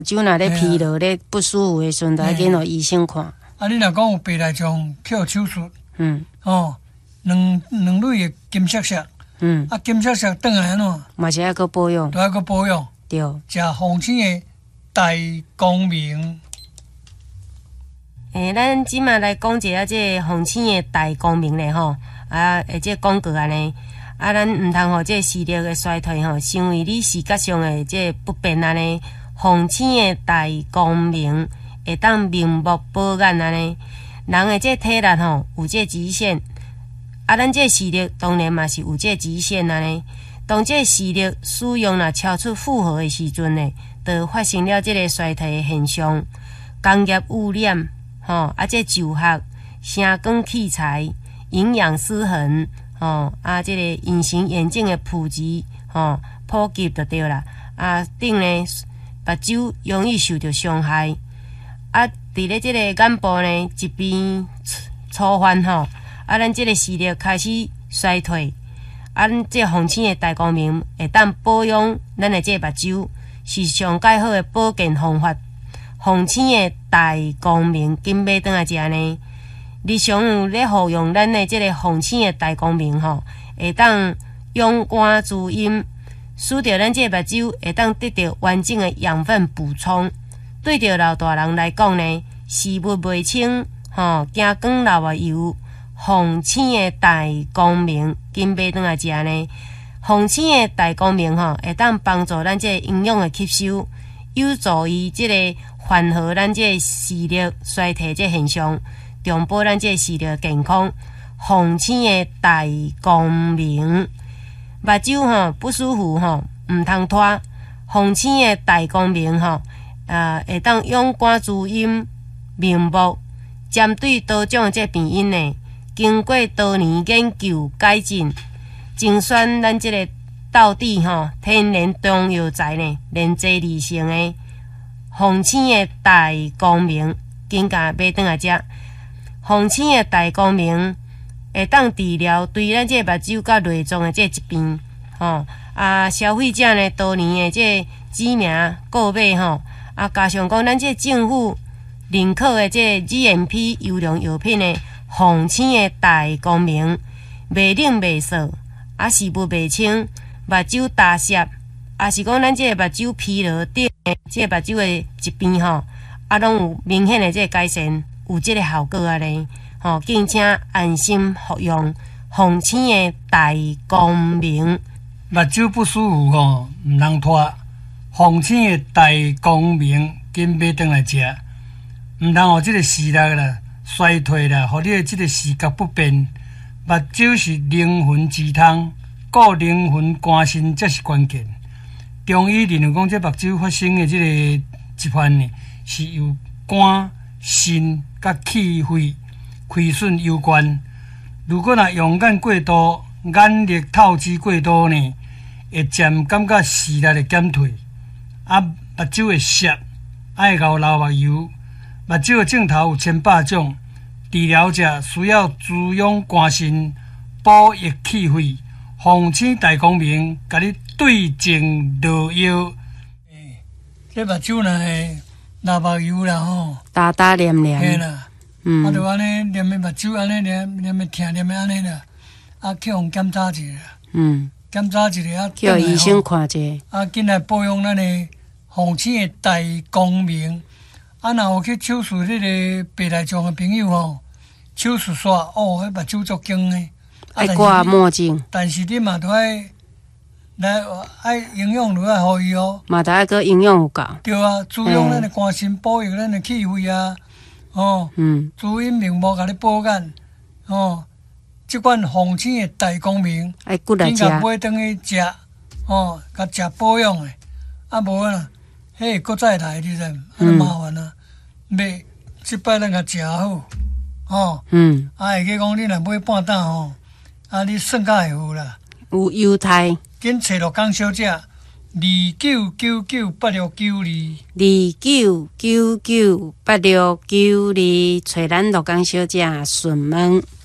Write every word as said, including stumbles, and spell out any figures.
酒若咧疲劳、咧不舒服的时阵，就爱去互医生看。 啊，你若讲有白内障，去互手术， 嗯， 哦，两两类的金色色， 嗯， 啊，金色色转来安怎？ 嘛是爱搁保养， 都要搁保养。 对。 食红星的大光明。 诶，咱即马来讲一下这红星的大光明咧吼，啊，诶，这广告安尼，啊，咱毋通互这视力的衰退吼，成为你视觉上的这不便安尼。红星的大光明会当明目保眼安尼，人的这体力吼有这极限，啊，咱这视力当然嘛是有这极限安尼。当这视力使用若超出负荷的时阵呢，就发生了这个衰退的现象。工业污染，吼、啊，这就学、声光器材、营养失衡，吼、啊，这个隐形眼镜的普及，吼、普及就对啦。啊，顶呢，目睭容易受到伤害。啊，伫咧即个眼部呢，一边粗犯吼，啊，咱即个视力开始衰退。啊，咱即红星的大光明会当保养咱的即个目睭，是上介好的保健方法。红星的大光明，紧买转来食呢。日常有咧服用咱的即个红星的大光明吼，会当用肝滋阴，使着咱即个目睭会当得到完整的养分补充。对着老大人来讲呢，视物袂清，吼，惊光流啊油。红星的大光明，紧买转来食呢。红星的大光明吼，会当帮助咱这营养的吸收，有助于即个缓和咱这视力衰退这现象，重保咱这视力健康。红星的大光明，目睭吼不舒服吼，毋通拖。红星的大光明吼，啊，会当用肝滋阴明目，针对多种的这病因呢。经过多年研究改进，精选咱即个道地吼天然中药材呢，连接而成的红星的大光明，紧甲买转来食。红星的大光明会当治疗对咱即个目睭甲内脏的即疾病，吼啊消费者呢多年的即知名购买吼，啊加上讲咱即政府认可的即 G M P 优良药品呢。红星的大光明，袂冷袂涩，啊视物袂清，目睭大涩，啊是讲咱这个目睭疲劳等的这个目睭的疾病吼，啊拢有明显的这个改善，有这个效果啊咧，吼，敬请安心服用红星的大光明。 目睭不舒服吼，毋通拖，红星的大光明，紧买转来食，毋通互这个视力啦。衰退啦，互你的即个视觉不便。目睭是灵魂之汤，顾灵魂肝肾才是关键。中医认为讲，这目睭发生的即个疾患呢，是由肝、肾甲气血亏损有关。如果若用眼过度、眼力透支过度呢，会渐感觉视力会减退，啊，目睭会涩，爱流流目油。目睭的镜头有千百种。治疗者需要滋养肝肾、补益气血。红星大光明，甲你对症落药。诶，这目睭呢，流目油啦吼， 大大黏黏。 嘿啦， 嗯， 啊，就安尼黏的目睭，安尼黏黏的疼，黏的安尼啦，啊，去互检查一下。 嗯， 检查一下啊， 叫医生看者。 啊，紧来保养咱的红星的大光明。啊，若有去手术迄个白内障的朋友吼，手术煞哦，迄目睭足惊诶。 爱挂墨镜。 但是你嘛都爱来爱营养，就爱互伊哦。 嘛，得爱个营养有够。 对啊，滋养咱的肝肾，保育咱的气血啊，哦， 嗯， 滋阴明目，甲你保眼，哦，即款红星的大光明， 爱骨来食。 应该买转去食，哦，甲食保养诶，啊无啦。迄会搁再来，你知？啊，麻烦啊！买即摆咱甲食好，吼。嗯。啊，会记讲你若买半担吼，啊，你算较会好啦。 有犹太。 紧找落江小姐，二九九九八六九二。 二九九九八六九二，找咱落江小姐询问。